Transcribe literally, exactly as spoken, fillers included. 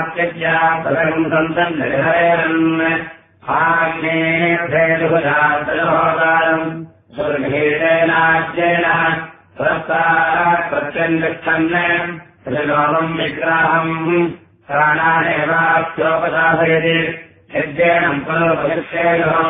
आग्नेयेभ्येदुरात्रयोगारम् दुर्भेदेनाज्येन पुरस्तात् प्रत्यन्तिष्ठन् त्रिलोकम् विग्रहम् प्राणानेवाप्योपसाधयति यज्ञेन पुनर्भविष्येयुः